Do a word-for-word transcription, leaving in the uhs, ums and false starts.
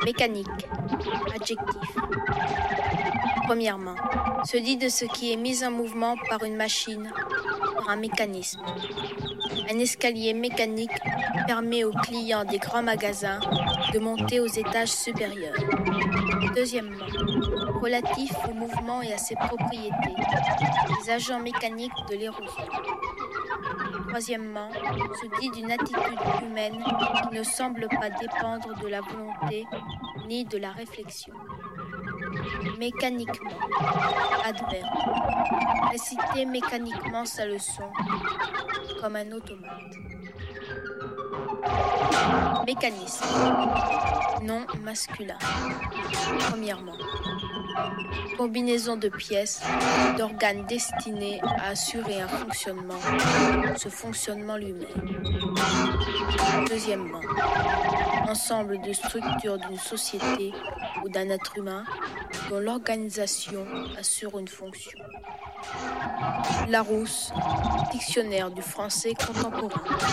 Mécanique. Adjectif. Premièrement, se dit de ce qui est mis en mouvement par une machine, par un mécanisme. Un escalier mécanique permet aux clients des grands magasins de monter aux étages supérieurs. Deuxièmement, relatif au mouvement et à ses propriétés, les agents mécaniques de l'érosion. Troisièmement, se dit d'une attitude humaine qui ne semble pas dépendre de la volonté ni de la réflexion. Mécaniquement, adverbe, réciter mécaniquement sa leçon comme un automate. Mécanisme, nom masculin. Premièrement, combinaison de pièces, d'organes destinés à assurer un fonctionnement, ce fonctionnement lui-même. Deuxièmement, ensemble de structures d'une société ou d'un être humain dont l'organisation assure une fonction. Larousse, dictionnaire du français contemporain.